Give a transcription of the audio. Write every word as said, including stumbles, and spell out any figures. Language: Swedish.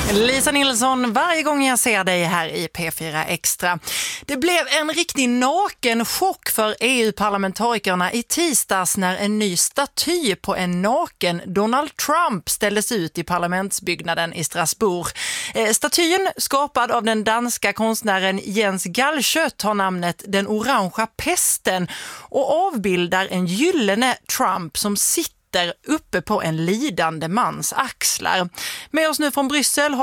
Lisa Nilsson, varje gång jag ser dig här i P fyra Extra. Det blev en riktig naken chock för E U-parlamentarikerna i tisdags när en ny staty på en naken Donald Trump ställdes ut i parlamentsbyggnaden i Strasbourg. Eh, statyn, skapad av den danska konstnären Jens Galschiøt, har namnet Den orangea pesten och avbildar en gyllene Trump som sitter uppe på en lidande mans axlar. Med oss nu från Bryssel har